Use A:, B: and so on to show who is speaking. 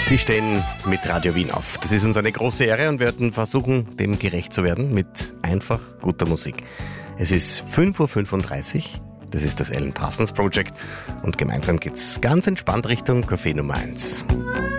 A: Sie stehen mit Radio Wien auf. Das ist uns eine große Ehre und wir werden versuchen, dem gerecht zu werden mit einfach guter Musik. Es ist 5:35 Uhr, das ist das Alan Parsons Project und gemeinsam geht's ganz entspannt Richtung Café Nummer 1.